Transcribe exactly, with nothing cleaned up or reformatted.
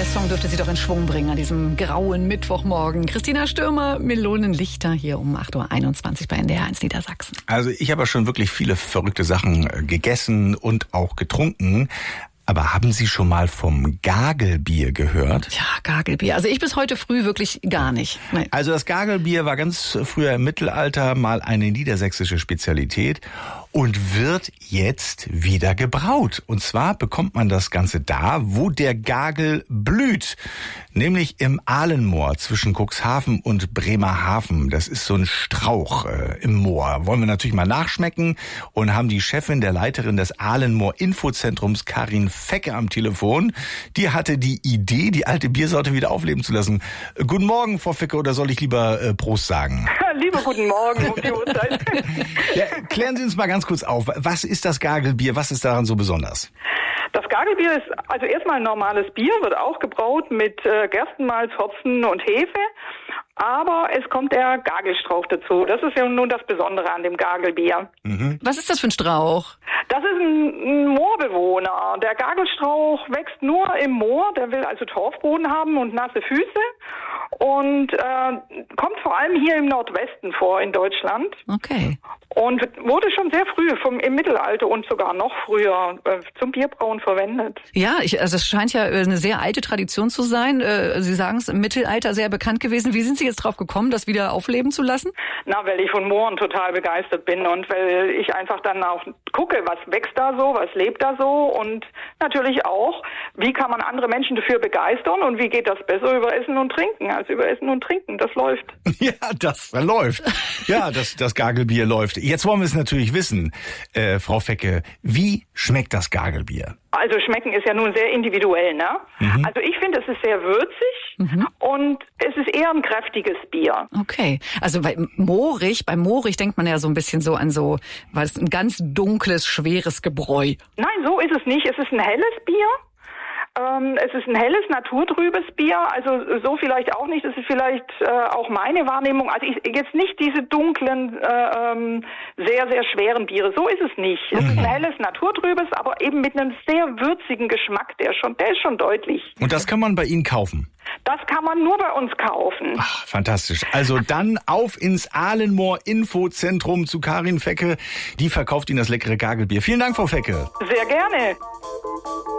Der Song dürfte Sie doch in Schwung bringen an diesem grauen Mittwochmorgen. Christina Stürmer, Melonenlichter hier um acht Uhr einundzwanzig bei N D R eins Niedersachsen. Also ich habe ja schon wirklich viele verrückte Sachen gegessen und auch getrunken. Aber haben Sie schon mal vom Gagelbier gehört? Ja, Gagelbier. Also ich bis heute früh wirklich gar nicht. Nein. Also das Gagelbier war ganz früher im Mittelalter mal eine niedersächsische Spezialität und wird jetzt wieder gebraut. Und zwar bekommt man das Ganze da, wo der Gagel blüht. Nämlich im Ahlenmoor zwischen Cuxhaven und Bremerhaven. Das ist so ein Strauch äh, im Moor. Wollen wir natürlich mal nachschmecken und haben die Chefin der Leiterin des Ahlenmoor Infozentrums, Karin Fecke, am Telefon. Die hatte die Idee, die alte Biersorte wieder aufleben zu lassen. Äh, guten Morgen, Frau Fecke, oder soll ich lieber äh, Prost sagen? Lieber guten Morgen um die Uhrzeit. Ja, klären Sie uns mal ganz kurz auf. Was ist das Gagelbier? Was ist daran so besonders? Das Gagelbier ist also erstmal ein normales Bier, wird auch gebraut mit äh, Gerstenmalz, Hopfen und Hefe. Aber es kommt der Gagelstrauch dazu. Das ist ja nun das Besondere an dem Gagelbier. Mhm. Was ist das für ein Strauch? Das ist ein, ein Moorbewohner. Der Gagelstrauch wächst nur im Moor. Der will also Torfboden haben und nasse Füße. Und äh, kommt vor allem hier im Nordwesten vor in Deutschland. Okay. Und wurde schon sehr früh vom, im Mittelalter und sogar noch früher äh, zum Bierbrauen verwendet. Ja, ich, also es scheint ja eine sehr alte Tradition zu sein. Äh, Sie sagen es, im Mittelalter sehr bekannt gewesen. Wie sind Sie jetzt drauf gekommen, das wieder aufleben zu lassen? Na, weil ich von Mooren total begeistert bin und weil ich einfach dann auch gucke, was wächst da so, was lebt da so und natürlich auch, wie kann man andere Menschen dafür begeistern und wie geht das besser über Essen und Trinken als über Essen und Trinken. Das läuft. Ja, das läuft. Ja, das, das Gagelbier läuft. Jetzt wollen wir es natürlich wissen, äh, Frau Fecke, wie schmeckt das Gagelbier? Also schmecken ist ja nun sehr individuell, ne? Mhm. Also ich finde, es ist sehr würzig mhm. und es ist eher ein kräftiges Bier. Okay, also bei Moorig, bei Moorig denkt man ja so ein bisschen so an so, weil es ein ganz dunkles, schweres Gebräu. Nein, so ist es nicht. Es ist ein helles Bier. Ähm, es ist ein helles, naturtrübes Bier, also so vielleicht auch nicht, das ist vielleicht äh, auch meine Wahrnehmung, also ich, jetzt nicht diese dunklen, äh, ähm, sehr, sehr schweren Biere, so ist es nicht. Es ist ein helles, naturtrübes, aber eben mit einem sehr würzigen Geschmack, der schon, der ist schon deutlich. Und das kann man bei Ihnen kaufen? Das kann man nur bei uns kaufen. Ach, fantastisch. Also dann auf ins Ahlenmoor Infozentrum zu Karin Fecke, die verkauft Ihnen das leckere Gagelbier. Vielen Dank, Frau Fecke. Sehr gerne.